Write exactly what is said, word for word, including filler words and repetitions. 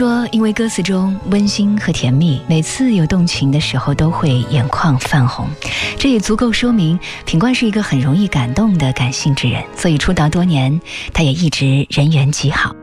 说，因为歌词中温馨和甜蜜，每次有动情的时候都会眼眶泛红，这也足够说明品冠是一个很容易感动的感性之人，所以出道多年他也一直人缘极好。